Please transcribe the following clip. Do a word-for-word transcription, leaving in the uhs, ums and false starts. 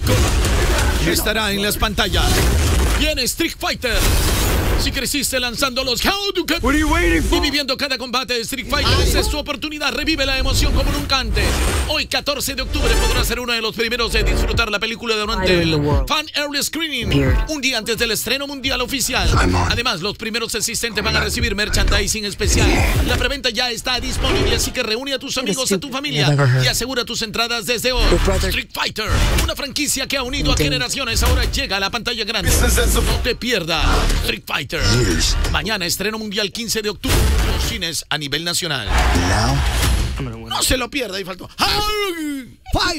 Capcom estará en las pantallas. Viene Street Fighter. Si creciste lanzando los Hadouken y viviendo cada combate de Street Fighter, esa es su oportunidad. Revive la emoción como nunca antes. Hoy, catorce de octubre, podrás ser uno de los primeros en disfrutar la película durante el Fan Early Screening, un día antes del estreno mundial oficial. Además, los primeros asistentes van a recibir merchandising especial. La preventa ya está disponible, así que reúne a tus amigos, a tu familia y asegura tus entradas desde hoy. Street Fighter, una franquicia que ha unido a generaciones, ahora llega a la pantalla grande. No te pierdas Street Fighter. Mañana estreno mundial quince de octubre en los cines a nivel nacional. No se lo pierda y faltó.